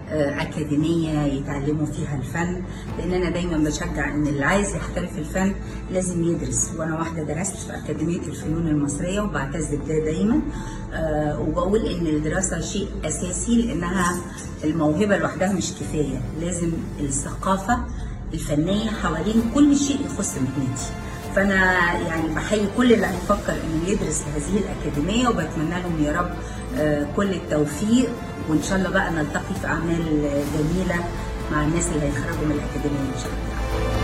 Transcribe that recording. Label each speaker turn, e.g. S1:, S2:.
S1: أكاديمية يتعلموا فيها الفن، لأن أنا دايما بشجع إن اللي عايز يحترف الفن لازم يدرس، وأنا واحدة درست في أكاديمية الفنون المصرية وبعتز بده دايما. وبقول إن الدراسة شيء أساسي، لأنها الموهبة لوحدها مش كفاية، لازم الثقافة الفنية حوالين كل شيء يخص مهنتي. فأنا يعني بحيي كل اللي هيفكر إنه يدرس في هذه الأكاديمية، وبتمنى لهم يا رب كل التوفيق، وإن شاء الله بقى نلتقي في أعمال جميلة مع الناس اللي هيخرجوا من الأكاديمية إن شاء الله.